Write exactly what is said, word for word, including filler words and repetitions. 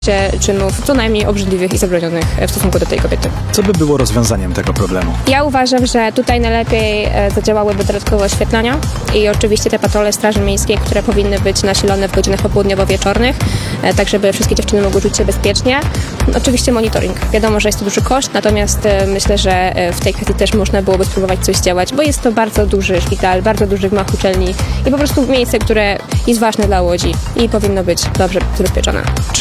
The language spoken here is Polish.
czynów co najmniej obrzydliwych i zabronionych w stosunku do tej kobiety. Co by było rozwiązaniem tego problemu? Ja uważam, że tutaj najlepiej zadziałałyby dodatkowe oświetlenia i oczywiście te patrole Straży Miejskiej, które powinny być nasilone w godzinach popołudniowo-wieczornych, tak żeby wszystkie dziewczyny mogły czuć się bezpiecznie. Oczywiście monitoring. Wiadomo, że jest to duży koszt, natomiast myślę, że w tej kwestii też można byłoby spróbować coś działać, bo jest to bardzo duży szpital, bardzo duży gmach uczelni i po prostu miejsce, które jest ważne dla Łodzi i powinno być dobrze zabezpieczone.